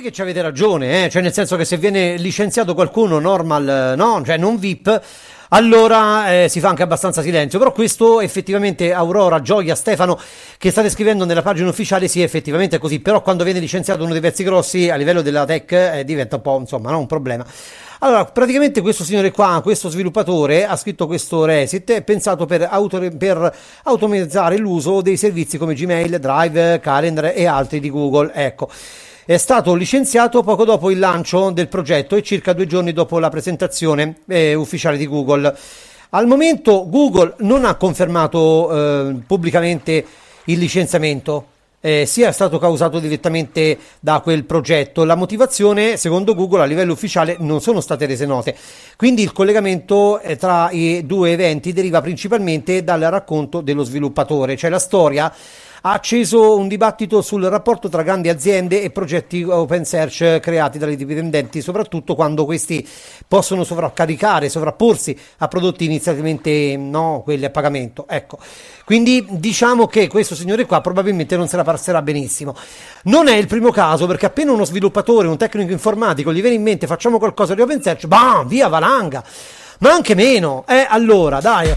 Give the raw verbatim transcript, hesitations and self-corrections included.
che ci avete ragione, eh? Cioè nel senso che se viene licenziato qualcuno normal, no, cioè non V I P, allora eh, si fa anche abbastanza silenzio. Però questo effettivamente, Aurora, Gioia, Stefano, che state scrivendo nella pagina ufficiale, sì, effettivamente è così. Però quando viene licenziato uno dei pezzi grossi a livello della tech eh, diventa un po', insomma, no, un problema. Allora, praticamente questo signore qua, questo sviluppatore, ha scritto questo reset, è pensato per, auto, per automatizzare l'uso dei servizi come Gmail, Drive, Calendar e altri di Google. Ecco, è stato licenziato poco dopo il lancio del progetto e circa due giorni dopo la presentazione eh, ufficiale di Google. Al momento Google non ha confermato eh, pubblicamente il licenziamento. Eh, sia stato causato direttamente da quel progetto. La motivazione, secondo Google, a livello ufficiale non sono state rese note. Quindi il collegamento eh, tra i due eventi deriva principalmente dal racconto dello sviluppatore, cioè la storia ha acceso un dibattito sul rapporto tra grandi aziende e progetti open search creati dalle dipendenti, soprattutto quando questi possono sovraccaricare, sovrapporsi a prodotti inizialmente no, quelli a pagamento. Ecco, quindi diciamo che questo signore qua probabilmente non se la passerà benissimo. Non è il primo caso, perché appena uno sviluppatore, un tecnico informatico gli viene in mente facciamo qualcosa di open search, bam, via valanga, ma anche meno. Eh, allora, dai.